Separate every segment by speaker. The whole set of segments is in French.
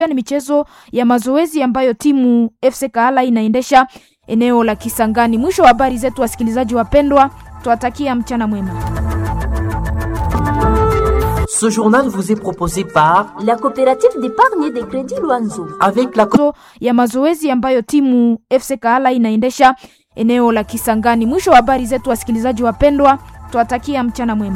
Speaker 1: Ni michezo ya mazoezi ambayo timu FC Kahala inaendesha eneo la Kisangani. Mwisho wa habari zetu, wasikilizaji wapendwa, tuwatakia mchana mwema.
Speaker 2: Ce journal vous est proposé par
Speaker 3: la coopérative d'épargne et de crédit Luanzo.
Speaker 2: Avec la
Speaker 1: ya mazoezi ambayo timu FC Kahala inaendesha eneo la Kisangani. Mwisho wa habari zetu, wasikilizaji wapendwa, tuwatakia mchana mwema.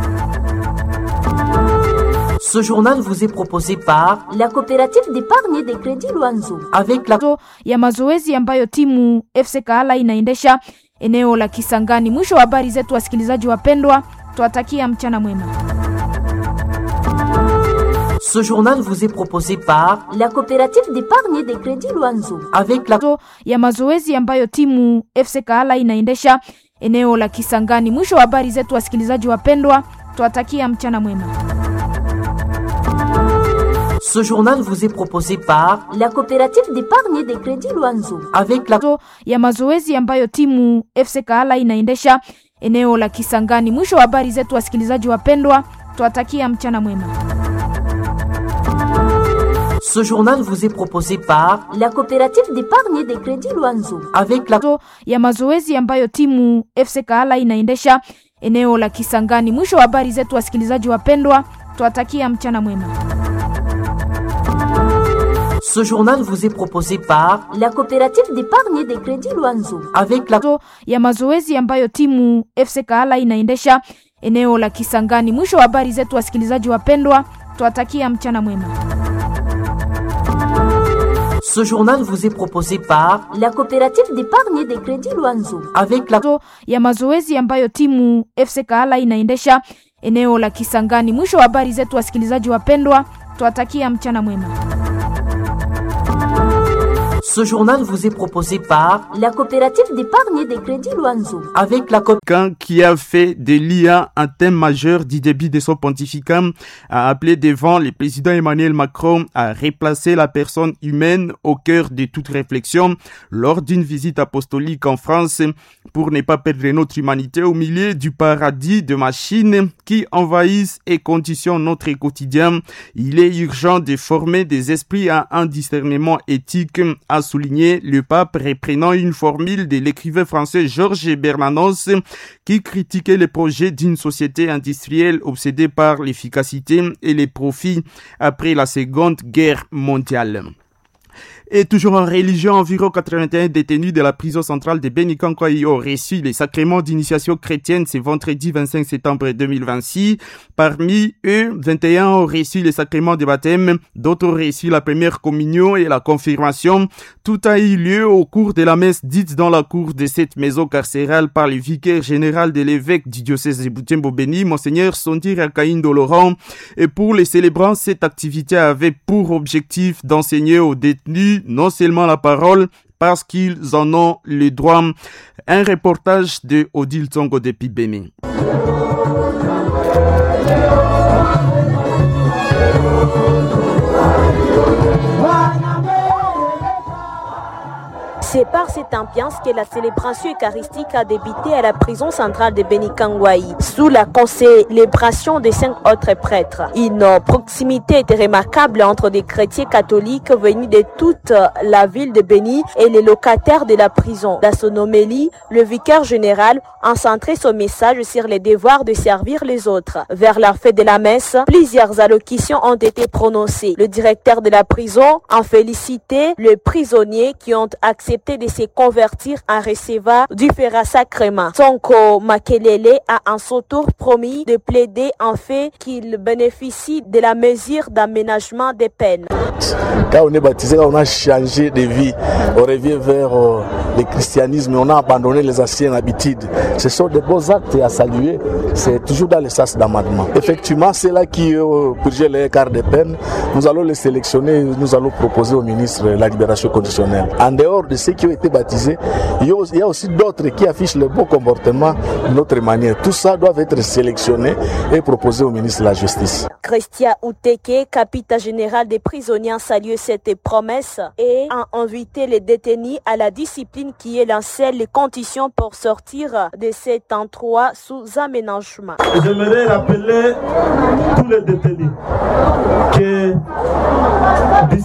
Speaker 2: Ce journal vous est proposé par
Speaker 3: la coopérative d'épargne et de crédit Luanzo.
Speaker 2: Avec la
Speaker 1: ya mazoezi ambayo timu FC Kahala inaendesha eneo la Kisangani. Mwisho wa habari zetu, wasikilizaji wapendwa, tuwatakia mchana mwema.
Speaker 2: Ce journal vous est proposé par
Speaker 3: la coopérative d'épargne et de crédit Luanzo.
Speaker 2: Avec la
Speaker 1: ya mazoezi ambayo timu FC Kahala inaendesha eneo la Kisangani. Mwisho wa habari zetu, wasikilizaji wapendwa, tuwatakia mchana mwema.
Speaker 2: Ce journal vous est proposé par
Speaker 3: la coopérative d'épargne et de crédit Luanzo.
Speaker 2: Avec la
Speaker 1: ya mazoezi ambayo timu FC Kahala inaendesha eneo la Kisangani. Mwisho wa habari zetu, wasikilizaji wapendwa, tuwatakia mchana mwema.
Speaker 2: Ce journal vous est proposé par
Speaker 3: la coopérative d'épargne et de crédit Luanzo.
Speaker 2: Avec la
Speaker 1: ya mazoezi ambayo timu FC Kahala inaendesha eneo la Kisangani. Mwisho wa habari zetu, wasikilizaji wapendwa, tuwatakia mchana mwema.
Speaker 2: Ce journal vous est proposé par
Speaker 3: la coopérative d'épargne et de crédit Luanzo.
Speaker 2: Avec la
Speaker 1: ya mazoezi ambayo timu FC Kahala inaendesha eneo la Kisangani. Mwisho wa habari zetu, wasikilizaji wapendwa, tuwatakia mchana mwema.
Speaker 2: Ce journal vous est proposé par
Speaker 3: la coopérative d'épargne et de crédit Luanzo.
Speaker 2: Avec la
Speaker 1: ya mazoezi ambayo timu FC Kahala inaendesha eneo la Kisangani. Mwisho wa habari zetu, wasikilizaji wapendwa, tuwatakia mchana mwema.
Speaker 2: Ce journal vous est proposé par
Speaker 3: la coopérative d'épargne et de crédit Luanzo.
Speaker 2: Avec la
Speaker 4: qui a fait de l'IA un thème majeur du début de son pontificat, a appelé devant le président Emmanuel Macron à replacer la personne humaine au cœur de toute réflexion lors d'une visite apostolique en France pour ne pas perdre notre humanité au milieu du paradis de machines qui envahissent et conditionnent notre quotidien. Il est urgent de former des esprits à un discernement éthique, a souligné le pape, reprenant une formule de l'écrivain français Georges Bernanos qui critiquait les projets d'une société industrielle obsédée par l'efficacité et les profits après la Seconde Guerre mondiale. Et toujours en religion, environ 81 détenus de la prison centrale de Beni-Kankoyi ont reçu les sacrements d'initiation chrétienne ce vendredi 25 septembre 2026. Parmi eux, 21 ont reçu les sacrements de baptême, d'autres ont reçu la première communion et la confirmation. Tout a eu lieu au cours de la messe dite dans la cour de cette maison carcérale par le vicaire général de l'évêque du diocèse de Butembo-Beni, Monseigneur Sondira Kaindo Laurent. Et pour les célébrants, cette activité avait pour objectif d'enseigner aux détenus non seulement la parole, parce qu'ils en ont le droit. Un reportage de Odile Tsongo depuis Béni.
Speaker 5: C'est par cette ambiance que la célébration eucharistique a débuté à la prison centrale de Beni-Kankoyi, sous la célébration de 5 autres prêtres. Une proximité était remarquable entre des chrétiens catholiques venus de toute la ville de Beni et les locataires de la prison. Dans son homélie, le vicaire général a centré son message sur les devoirs de servir les autres. Vers la fin de la messe, plusieurs allocutions ont été prononcées. Le directeur de la prison a félicité les prisonniers qui ont accepté de se convertir en recevant du sacrement. Sonko Makelele a en son tour promis de plaider en fait qu'il bénéficie de la mesure d'aménagement des peines.
Speaker 6: Quand on est baptisé, on a changé de vie. On revient vers le christianisme, on a abandonné les anciennes habitudes. Ce sont des beaux actes à saluer. C'est toujours dans le sens d'amendement. Effectivement, c'est là qui purgeait les écarts de peine. Nous allons les sélectionner, nous allons proposer au ministre la libération conditionnelle. En dehors de ceux qui ont été baptisés, il y a aussi d'autres qui affichent le bon comportement de notre manière. Tout ça doit être sélectionné et proposé au ministre de la Justice.
Speaker 5: Christian Outeke, capitaine général des prisonniers, a salué cette promesse et a invité les détenus à la discipline qui est la seule condition pour sortir de cet endroit sous aménagement.
Speaker 7: J'aimerais rappeler tous les détenus que